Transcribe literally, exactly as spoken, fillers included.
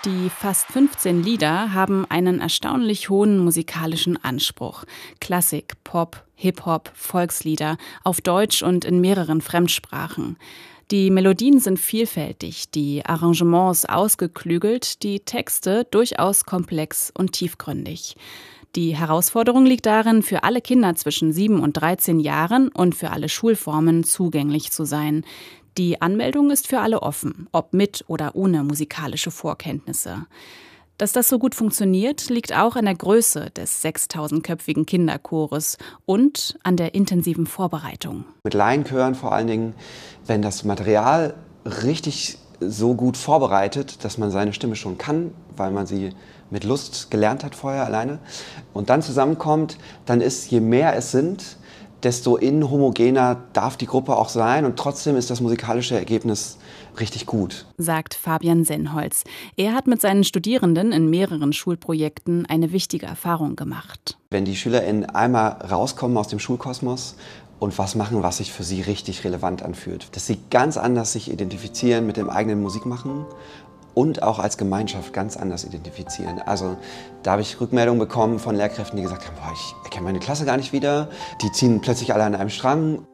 Die fast fünfzehn Lieder haben einen erstaunlich hohen musikalischen Anspruch. Klassik, Pop, Hip-Hop, Volkslieder, auf Deutsch und in mehreren Fremdsprachen. Die Melodien sind vielfältig, die Arrangements ausgeklügelt, die Texte durchaus komplex und tiefgründig. Die Herausforderung liegt darin, für alle Kinder zwischen sieben und dreizehn Jahren und für alle Schulformen zugänglich zu sein. Die Anmeldung ist für alle offen, ob mit oder ohne musikalische Vorkenntnisse. Dass das so gut funktioniert, liegt auch an der Größe des sechstausendköpfigen Kinderchores und an der intensiven Vorbereitung. Mit Laienchören vor allen Dingen, wenn das Material richtig so gut vorbereitet, dass man seine Stimme schon kann, weil man sie mit Lust gelernt hat vorher alleine, und dann zusammenkommt, dann ist, je mehr es sind, desto inhomogener darf die Gruppe auch sein und trotzdem ist das musikalische Ergebnis richtig gut. Sagt Fabian Sennholz. Er hat mit seinen Studierenden in mehreren Schulprojekten eine wichtige Erfahrung gemacht. Wenn die SchülerInnen einmal rauskommen aus dem Schulkosmos und was machen, was sich für sie richtig relevant anfühlt, dass sie ganz anders sich identifizieren mit dem eigenen Musikmachen und auch als Gemeinschaft ganz anders identifizieren. Also da habe ich Rückmeldungen bekommen von Lehrkräften, die gesagt haben, boah, ich erkenne meine Klasse gar nicht wieder. Die ziehen plötzlich alle an einem Strang.